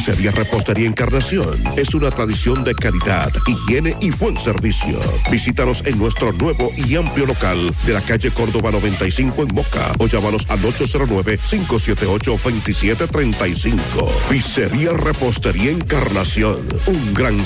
Pizzería Repostería Encarnación es una tradición de calidad, higiene y buen servicio. Visítanos en nuestro nuevo y amplio local de la calle Córdoba 95 en Moca o llámanos al 809-578-2735. Pizzería Repostería Encarnación, un gran